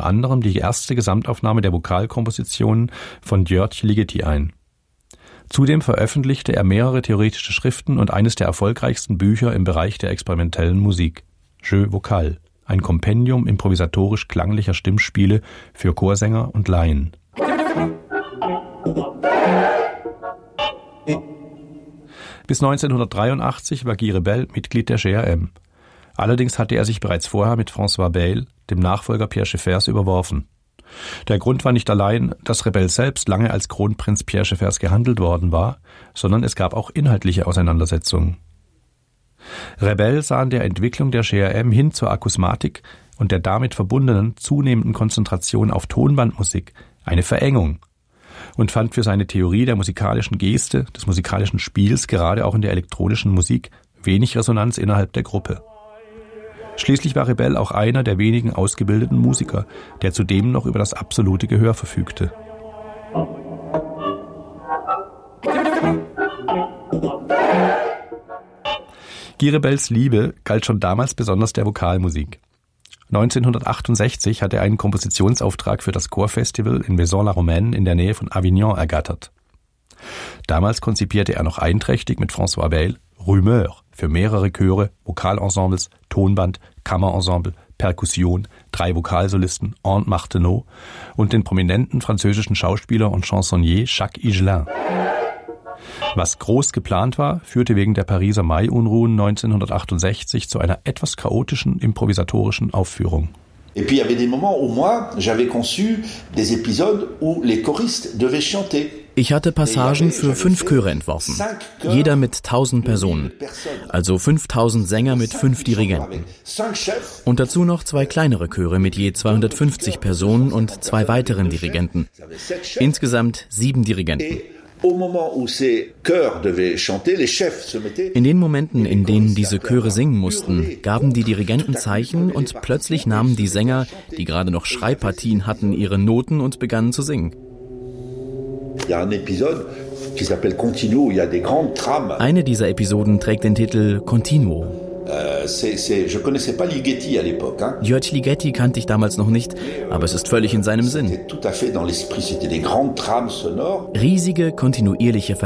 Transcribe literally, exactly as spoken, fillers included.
anderem die erste Gesamtaufnahme der Vokalkompositionen von György Ligeti ein. Zudem veröffentlichte er mehrere theoretische Schriften und eines der erfolgreichsten Bücher im Bereich der experimentellen Musik, Jeux Vocal, ein Kompendium improvisatorisch-klanglicher Stimmspiele für Chorsänger und Laien. Bis neunzehnhundertdreiundachtzig war Guy Rebel Mitglied der G R M. Allerdings hatte er sich bereits vorher mit François Bayle, dem Nachfolger Pierre Schaeffers, überworfen. Der Grund war nicht allein, dass Rebel selbst lange als Kronprinz Pierre Schaeffers gehandelt worden war, sondern es gab auch inhaltliche Auseinandersetzungen. Rebel sah in der Entwicklung der G R M hin zur Akusmatik und der damit verbundenen zunehmenden Konzentration auf Tonbandmusik eine Verengung und fand für seine Theorie der musikalischen Geste, des musikalischen Spiels, gerade auch in der elektronischen Musik, wenig Resonanz innerhalb der Gruppe. Schließlich war Rebel auch einer der wenigen ausgebildeten Musiker, der zudem noch über das absolute Gehör verfügte. Guy Rebels Liebe galt schon damals besonders der Vokalmusik. neunzehnhundertachtundsechzig hat er einen Kompositionsauftrag für das Chorfestival in Vaison-la-Romaine in der Nähe von Avignon ergattert. Damals konzipierte er noch einträchtig mit François Bayle Rumeur für mehrere Chöre, Vokalensembles, Tonband, Kammerensemble, Perkussion, drei Vokalsolisten, en Martenot und den prominenten französischen Schauspieler und Chansonnier Jacques Higelin. Was groß geplant war, führte wegen der Pariser Mai-Unruhen neunzehnhundertachtundsechzig zu einer etwas chaotischen improvisatorischen Aufführung. Et puis il y avait des moments où moi j'avais conçu des épisodes où les choristes devaient chanter. Ich hatte Passagen für fünf Chöre entworfen, jeder mit tausend Personen, also fünftausend Sänger mit fünf Dirigenten. Und dazu noch zwei kleinere Chöre mit je zweihundertfünfzig Personen und zwei weiteren Dirigenten. Insgesamt sieben Dirigenten. In den Momenten, in denen diese Chöre singen mussten, gaben die Dirigenten Zeichen und plötzlich nahmen die Sänger, die gerade noch Schreibpartien hatten, ihre Noten und begannen zu singen. Eine dieser Episoden trägt den Titel Continuo. György Ligeti kannte ich damals noch nicht, aber es ist völlig in seinem Sinn. Riesige, kontinuierliche